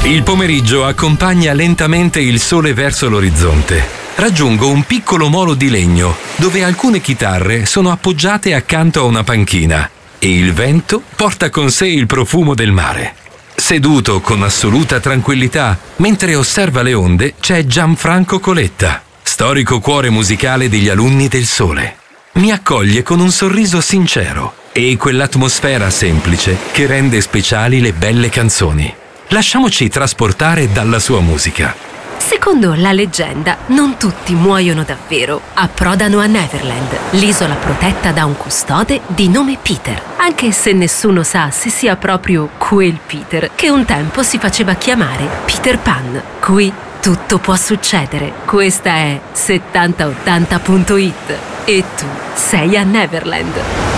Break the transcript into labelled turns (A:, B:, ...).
A: Il pomeriggio accompagna lentamente il sole verso l'orizzonte. Raggiungo un piccolo molo di legno dove alcune chitarre sono appoggiate accanto a una panchina e il vento porta con sé il profumo del mare. Seduto con assoluta tranquillità, mentre osserva le onde, c'è Gianfranco Coletta, storico cuore musicale degli alunni del Sole. Mi accoglie con un sorriso sincero e quell'atmosfera semplice che rende speciali le belle canzoni. Lasciamoci trasportare dalla sua musica.
B: Secondo la leggenda, non tutti muoiono davvero. Approdano a Neverland, l'isola protetta da un custode di nome Peter, anche se nessuno sa se sia proprio quel Peter che un tempo si faceva chiamare Peter Pan. Qui tutto può succedere. Questa è 7080.it e tu sei a Neverland.